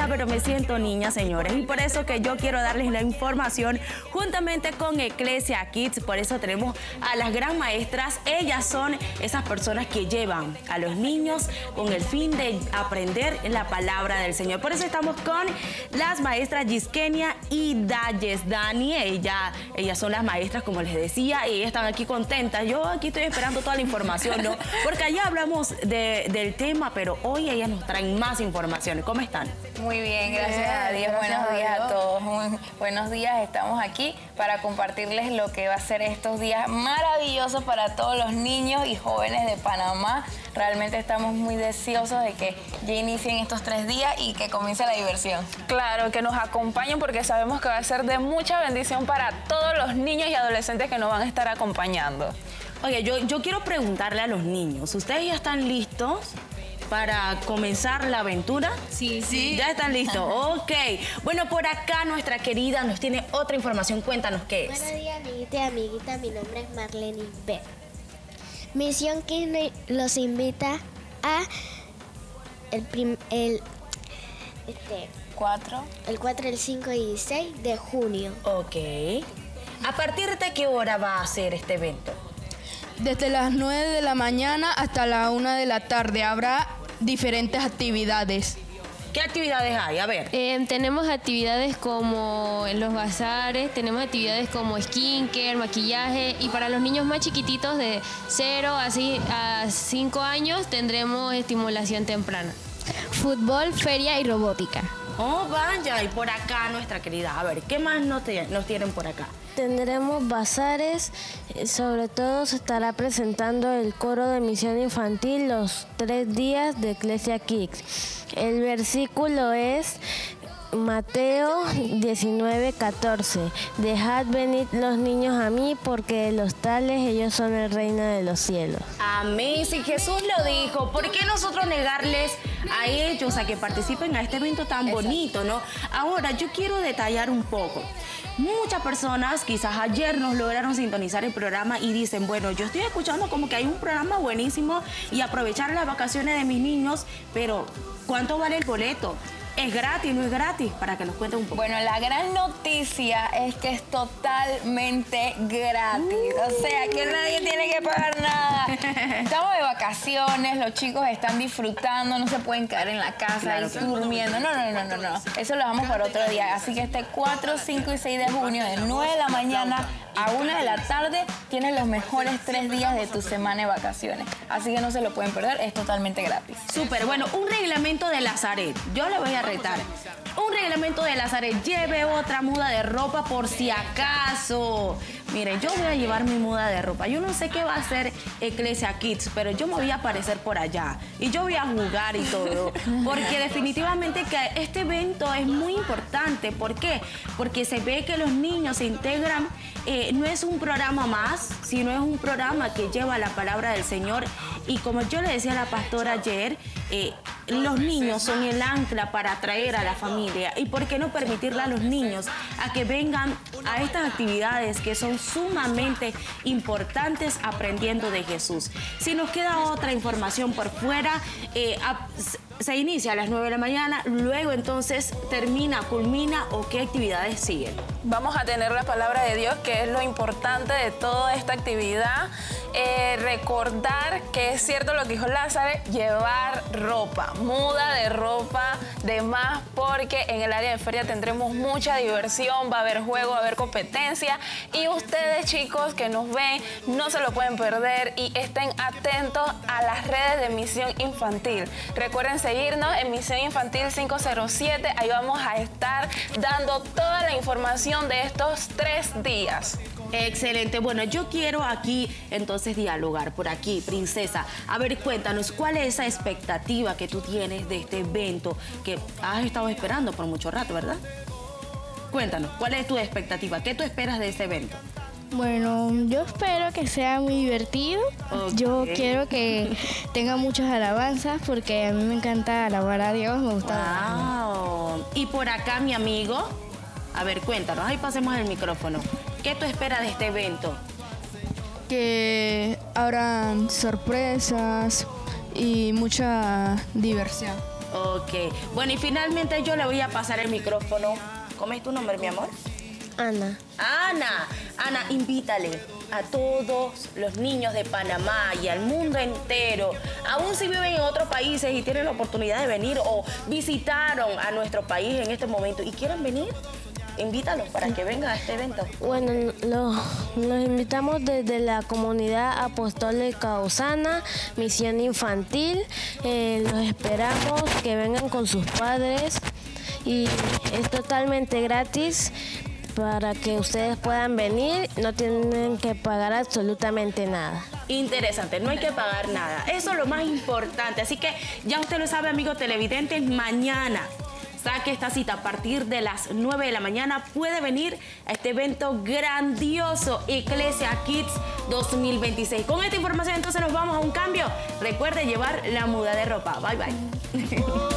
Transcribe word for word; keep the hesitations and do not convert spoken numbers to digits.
pero me siento niña, señores. Y por eso que yo quiero darles la información juntamente con Eclesia Kids. Por eso tenemos a las gran maestras. Ellas son esas personas que llevan a los niños con el fin de aprender la palabra del Señor. Por eso estamos con las maestras Gisquenia y Dalles Dani. Ella, ellas son las maestras, como les decía, y ellas están aquí contentas. Yo aquí estoy esperando toda la información, ¿no? Porque allá hablamos de, del tema, pero hoy ellas nos traen más información. ¿Cómo están? Muy bien, gracias a Dios. Buenos días a todos. Muy buenos días. Estamos aquí para compartirles lo que va a ser estos días maravillosos para todos los niños y jóvenes de Panamá. Realmente estamos muy deseosos de que ya inicien estos tres días y que comience la diversión. Claro, que nos acompañen porque sabemos que va a ser de mucha bendición para todos los niños y adolescentes que nos van a estar acompañando. Oye, yo, yo quiero preguntarle a los niños, ¿ustedes ya están listos para comenzar la aventura? Sí, sí. ¿Ya están listos? Ok. Bueno, por acá nuestra querida nos tiene otra información. Cuéntanos qué es. Buenos días, amiguita y amiguita. Mi nombre es Marlene B. Misión Kids los invita a el, prim, el, este, Cuatro. el cuatro, el cinco y el seis de junio. Ok. ¿A partir de qué hora va a ser este evento? Desde las nueve de la mañana hasta la una de la tarde habrá diferentes actividades. ¿Qué actividades hay? A ver. Eh, tenemos actividades como los bazares, tenemos actividades como skincare, maquillaje, y para los niños más chiquititos de cero a cinco años tendremos estimulación temprana. Fútbol, feria y robótica. Oh, vaya, y por acá nuestra querida. A ver, ¿qué más nos, te, nos tienen por acá? Tendremos bazares, sobre todo se estará presentando el coro de misión infantil los tres días de Eclesia Kids. El versículo es Mateo diecinueve, catorce. Dejad venir los niños a mí, porque de los tales ellos son el reino de los cielos. Amén. Si Jesús lo dijo, ¿por qué nosotros negarles a ellos a que participen a este evento tan bonito, no? Ahora, yo quiero detallar un poco. Muchas personas quizás ayer nos lograron sintonizar el programa y dicen, bueno, yo estoy escuchando como que hay un programa buenísimo y aprovechar las vacaciones de mis niños, pero ¿cuánto vale el boleto? ¿Es gratis? ¿No es gratis? Para que nos cuenten un poco. Bueno, la gran noticia es que es totalmente gratis. Uh, o sea, que nadie tiene que pagar nada. Estamos de vacaciones, los chicos están disfrutando, no se pueden quedar en la casa claro, y claro. durmiendo. No, no, no, no, no. Eso lo dejamos para otro día. Así que este cuatro, cinco y seis de junio, de nueve de la mañana a una de la tarde, tienes los mejores tres días de tu semana de vacaciones. Así que no se lo pueden perder, es totalmente gratis. Súper, bueno, un reglamento de Lazaret. Yo le voy a retar. Un reglamento de Lazaret. Lleve otra muda de ropa por si acaso. Miren, yo voy a llevar mi muda de ropa. Yo no sé qué va a hacer Eclesia Kids, pero yo me voy a aparecer por allá. Y yo voy a jugar y todo. Porque definitivamente que este evento es muy importante. ¿Por qué? Porque se ve que los niños se integran. Eh, no es un programa más, sino es un programa que lleva la palabra del Señor. Y como yo le decía a la pastora ayer, eh, los niños son el ancla para atraer a la familia. ¿Y por qué no permitirle a los niños a que vengan a estas actividades que son sumamente importantes aprendiendo de Jesús? Si nos queda otra información por fuera, eh, a, se inicia a las nueve de la mañana, luego entonces termina, culmina o qué actividades siguen. Vamos a tener la palabra de Dios, que es lo importante de toda esta actividad. Eh, recordar que es cierto lo que dijo Lázaro, llevar ropa, muda de ropa de más, porque en el área de feria tendremos mucha diversión, va a haber juego, va a haber competencia, y ustedes, chicos que nos ven, no se lo pueden perder y estén atentos a las redes de Misión Infantil. Recuerden seguirnos en Misión Infantil cinco cero siete, ahí vamos a estar dando toda la información de estos tres días. Excelente. Bueno, yo quiero aquí entonces dialogar por aquí, princesa. A ver, cuéntanos, ¿cuál es esa expectativa que tú tienes de este evento que has estado esperando por mucho rato, verdad? Cuéntanos, ¿cuál es tu expectativa? ¿Qué tú esperas de este evento? Bueno, yo espero que sea muy divertido. Okay. Yo quiero que tenga muchas alabanzas porque a mí me encanta alabar a Dios, me gusta. Wow. Y por acá, mi amigo, a ver, cuéntanos, ahí pasemos el micrófono. ¿Qué tú esperas de este evento? Que habrán sorpresas y mucha diversión. Ok. Bueno, y finalmente yo le voy a pasar el micrófono. ¿Cómo es tu nombre, mi amor? Ana. Ana. Ana, invítale a todos los niños de Panamá y al mundo entero, aún si viven en otros países y tienen la oportunidad de venir o visitaron a nuestro país en este momento y quieren venir, invítalos para que vengan a este evento. Bueno, los, los invitamos desde la comunidad apostólica Osana, Misión Infantil. Eh, los esperamos que vengan con sus padres y es totalmente gratis para que ustedes puedan venir. No tienen que pagar absolutamente nada. Interesante, no hay que pagar nada. Eso es lo más importante. Así que ya usted lo sabe, amigos televidentes, mañana saque esta cita a partir de las nueve de la mañana. Puede venir a este evento grandioso, Iglesia Kids dos mil veintiséis. Con esta información entonces nos vamos a un cambio. Recuerde llevar la muda de ropa. Bye, bye.